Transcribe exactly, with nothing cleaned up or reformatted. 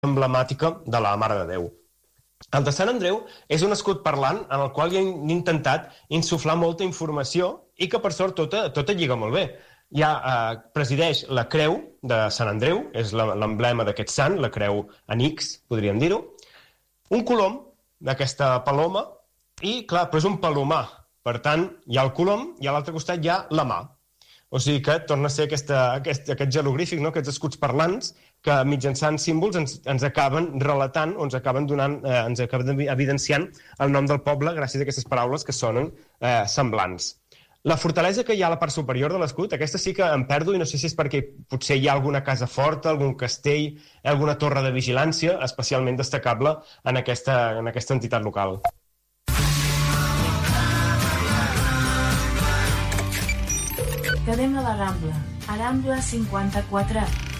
emblemàtica de la Mare de Déu. El de Sant Andreu és un escut parlant en el qual hi han intentat insuflar molta informació i que, per sort, tota, tota lliga molt bé. Ja eh, presideix la creu de Sant Andreu, és l'emblema d'aquest sant, la creu en X, podríem dir-ho, un colom d'aquesta paloma i, clar, però és un palomar. Per tant, hi ha el colom i a l'altre costat hi ha la mà. O sigui que torna a ser aquesta, aquest, aquest jeroglífic, no? Aquests escuts parlants que mitjançant símbols ens, ens acaben relatant o ens acaben donant, eh, ens acaben evidenciant el nom del poble gràcies a aquestes paraules que sonen eh, semblants. La fortalesa que hi ha a la part superior de l'escut, aquesta sí que em perdo i no sé si és perquè potser hi ha alguna casa forta, algun castell, alguna torre de vigilància especialment destacable en aquesta, en aquesta entitat local. Cadena la Rambla, a Rambla cinquanta-quatre.